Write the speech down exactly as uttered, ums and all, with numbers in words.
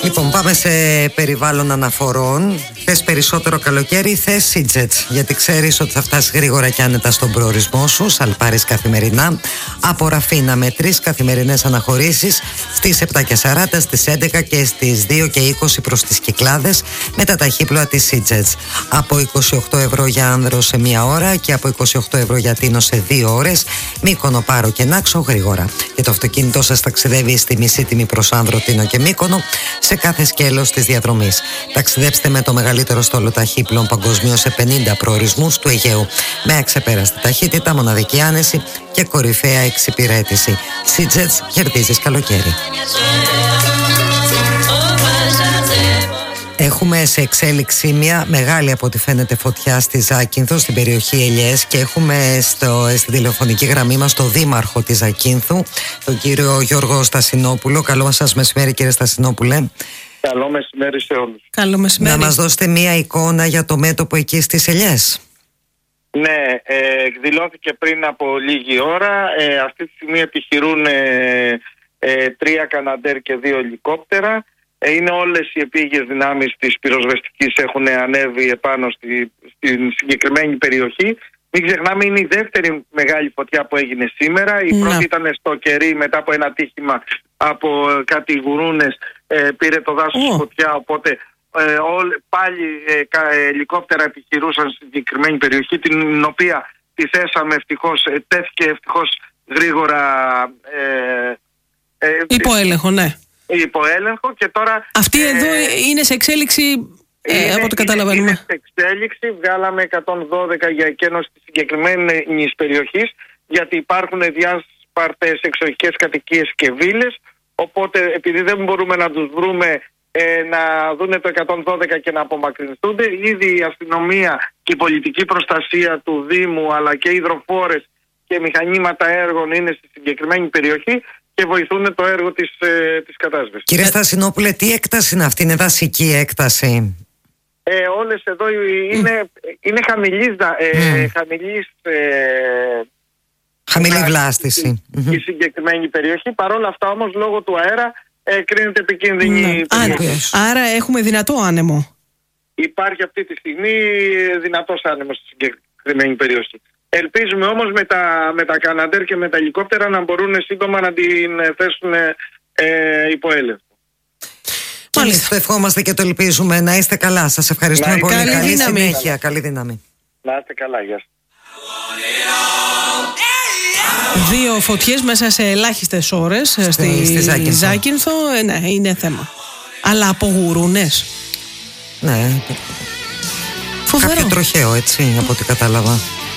Λοιπόν, πάμε σε περιβάλλον αναφορών. Θες περισσότερο καλοκαίρι, θες Σίτζετς, γιατί ξέρεις ότι θα φτάσει γρήγορα και άνετα στον προορισμό σου. Σαλπάρεις καθημερινά από Ραφίνα με τρεις καθημερινές αναχωρήσεις στις επτά και σαράντα, στις έντεκα και στις δύο και είκοσι προς τις Κυκλάδες με τα ταχύπλοα της Σίτζετς. Από είκοσι οκτώ ευρώ για Άνδρο σε μία ώρα και από είκοσι οκτώ ευρώ για Τίνο σε δύο ώρες. Μύκονο, Πάρο και Νάξο γρήγορα. Και το αυτοκίνητό σας ταξιδεύει στη μισή τιμή προς Άνδρο, Τίνο και Μύκονο σε κάθε σκέλος της διαδρομής. Ταξιδέψτε με το μεγαλύτερο στόλο ταχύπλων παγκοσμίως σε πενήντα προορισμούς του Αιγαίου με αξεπέραστη ταχύτητα, μοναδική άνεση και κορυφαία εξυπηρέτηση. Σίτζετς, κερδίζεις καλοκαίρι. Έχουμε σε εξέλιξη μια μεγάλη από ό,τι φαίνεται φωτιά στη Ζάκυνθο, στην περιοχή Ελιές, και έχουμε στο, στη τηλεφωνική γραμμή μας τον δήμαρχο της Ζακύνθου, τον κύριο Γιώργο Στασινόπουλο. Καλό σας μεσημέρι, κύριε Στασινόπουλε. Καλό μεσημέρι σε όλους. Καλό μεσημέρι. Να μας δώσετε μια εικόνα για το μέτωπο εκεί στις Ελιές. Ναι, ε, εκδηλώθηκε πριν από λίγη ώρα. Ε, αυτή τη στιγμή επιχειρούν ε, ε, τρία Καναντέρ και δύο ελικόπτερα. Ε, είναι όλες οι επίγειες δυνάμεις της πυροσβεστικής έχουν ανέβει επάνω στη, στην συγκεκριμένη περιοχή. Μην ξεχνάμε, είναι η δεύτερη μεγάλη φωτιά που έγινε σήμερα. Η Να. πρώτη ήταν στο Κερί μετά από ένα τύχημα από κάτι γουρούνες. Ε, πήρε το δάσος Oh. φωτιά, οπότε ε, όλ, πάλι ε, κα, ε, ελικόπτερα επιχειρούσαν στην συγκεκριμένη περιοχή, την οποία τη θέσαμε ευτυχώς, ε, τέθηκε ευτυχώς γρήγορα ε, ε, Υπό έλεγχο, ναι. υπό έλεγχο, και τώρα Αυτή ε, εδώ είναι σε εξέλιξη, ε, είναι, από ό,τι καταλαβαίνουμε. Είναι σε εξέλιξη. Βγάλαμε εκατόν δώδεκα για εκένωση της συγκεκριμένης περιοχής, γιατί υπάρχουν διάσπαρτες εξοχικές κατοικίες και βίλες. Οπότε, επειδή δεν μπορούμε να τους βρούμε, ε, να δούνε το εκατόν δώδεκα και να απομακρυνθούν, ήδη η αστυνομία και η πολιτική προστασία του Δήμου, αλλά και οι υδροφόρες και μηχανήματα έργων είναι στη συγκεκριμένη περιοχή και βοηθούν το έργο της, ε, της κατάσβεσης. Κύριε Στασινόπουλε, τι έκταση είναι αυτή, είναι δασική έκταση? Ε, όλες εδώ είναι, mm. είναι χαμηλής, ε, mm. χαμηλής ε, χαμηλή ε, βλάστηση η, η συγκεκριμένη περιοχή. Παρ' όλα αυτά όμως, λόγω του αέρα ε, κρίνεται επικίνδυνη. Mm. Άρα, άρα έχουμε δυνατό άνεμο. Υπάρχει αυτή τη στιγμή δυνατός άνεμος στη συγκεκριμένη περιοχή. Ελπίζουμε όμως με τα, με τα Καναντέρ και με τα ελικόπτερα να μπορούν σύντομα να την θέσουν ε, υπό έλεγχο. Μάλιστα, το ευχόμαστε και το ελπίζουμε. Να είστε καλά. Σας ευχαριστούμε πολύ. Καλή, καλή δύναμη. συνέχεια. Καλή δύναμη. Να είστε καλά. Γεια σας. Δύο φωτιές μέσα σε ελάχιστες ώρες στη, στη, στη Ζάκυνθο. Ζάκυνθο, ε, ναι, είναι θέμα. Αλλά από γουρούνες. Ναι. Φοβερό. Κάποιο τροχαίο, έτσι, από ό,τι κατάλαβα.